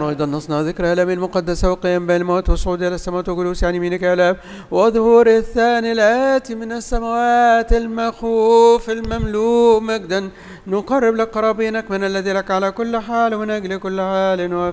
أيضا نصنع ذكرى الآب المقدسة وقيام بين الموت والصعود إلى السماوات وجلوس عن يمينك يا الآب وظهور الثاني الآتي من السماوات المخوف المملوء مجدا. نقرب لك قرابينك من الذي لك على كل حال ومن أجل كل حال